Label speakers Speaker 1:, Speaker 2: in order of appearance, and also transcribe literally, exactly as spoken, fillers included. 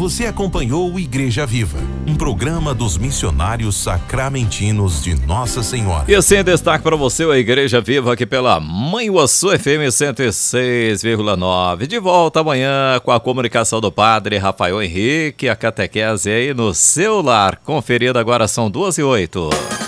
Speaker 1: Você acompanhou o Igreja Viva, um programa dos missionários sacramentinos de Nossa Senhora.
Speaker 2: E assim, destaque para você a Igreja Viva aqui pela Manhuaçu F M cento e seis vírgula nove. De volta amanhã com a comunicação do Padre Rafael Henrique, a catequese aí no seu lar. Conferida agora, são duas e oito.